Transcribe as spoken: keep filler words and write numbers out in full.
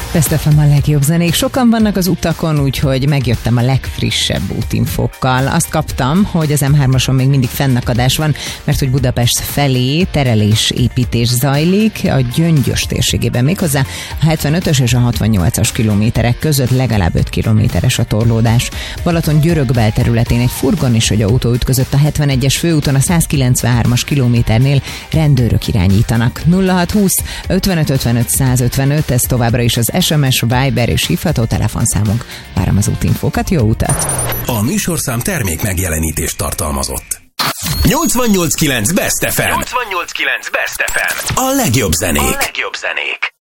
Best ef em a legjobb zenék. Sokan vannak az utakon, úgyhogy megjöttem a legfrissebb útinfokkal. Azt kaptam, hogy az em hármason még mindig fennakadás van, mert hogy Budapest felé terelésépítés zajlik, a Gyöngyös térségében méghozzá a hetvenötös és a hatvannyolcas kilométerek között legalább öt kilométeres a torlódás. Balaton-Györök belterületén egy furgon és egy autó ütközött a hetvenegyes főúton a százkilencvenhármas kilométernél, rendőrök irányítanak. nulla hat húsz ötvenöt ötvenöt százötvenöt, ez továbbra is az es em es, Viber és hívható telefonszámunk. Várom az útinfókat, jó utat! A műsorszám termék megjelenítést tartalmazott. nyolcvannyolc kilenc Best ef em. nyolcvannyolc kilenc Best ef em. A legjobb zenék. A legjobb zenék.